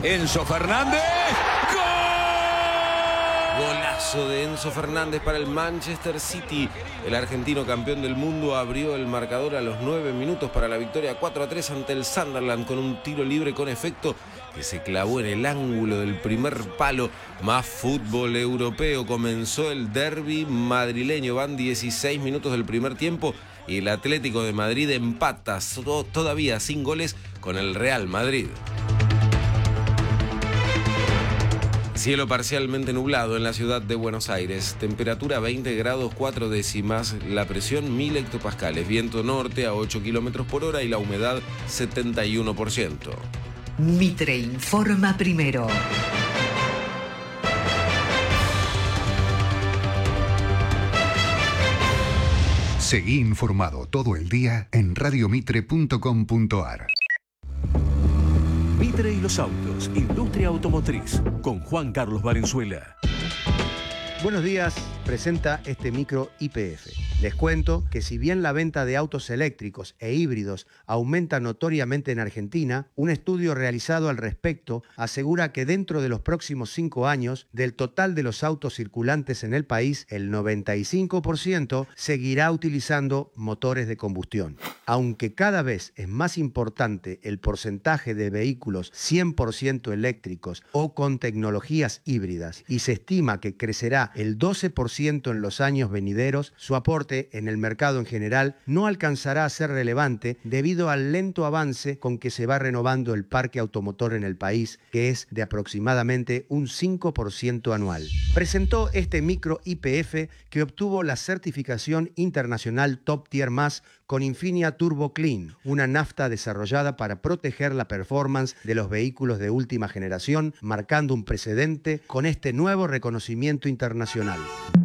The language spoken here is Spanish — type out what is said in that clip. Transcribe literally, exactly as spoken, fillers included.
Enzo Fernández. Golazo de Enzo Fernández para el Manchester City. El argentino campeón del mundo abrió el marcador a los nueve minutos para la victoria cuatro a tres ante el Sunderland con un tiro libre con efecto que se clavó en el ángulo del primer palo. Más fútbol europeo. Comenzó el derbi madrileño. Van dieciséis minutos del primer tiempo y el Atlético de Madrid empata todavía sin goles con el Real Madrid. Cielo parcialmente nublado en la ciudad de Buenos Aires. Temperatura veinte grados cuatro décimas. La presión mil hectopascales. Viento norte a ocho kilómetros por hora y la humedad setenta y uno por ciento. Mitre informa primero. Seguí informado todo el día en radio mitre punto com punto ar. Mitre y los autos, industria automotriz, con Juan Carlos Valenzuela. Buenos días, presenta este micro I P F. Les cuento que si bien la venta de autos eléctricos e híbridos aumenta notoriamente en Argentina, un estudio realizado al respecto asegura que dentro de los próximos cinco años, del total de los autos circulantes en el país, el noventa y cinco por ciento seguirá utilizando motores de combustión. Aunque cada vez es más importante el porcentaje de vehículos cien por ciento eléctricos o con tecnologías híbridas y se estima que crecerá el doce por ciento en los años venideros, su aporte en el mercado en general no alcanzará a ser relevante debido al lento avance con que se va renovando el parque automotor en el país, que es de aproximadamente un cinco por ciento anual. Presentó este micro I P F que obtuvo la certificación internacional Top Tier Más con Infinia Turbo Clean, una nafta desarrollada para proteger la performance de los vehículos de última generación, marcando un precedente con este nuevo reconocimiento internacional.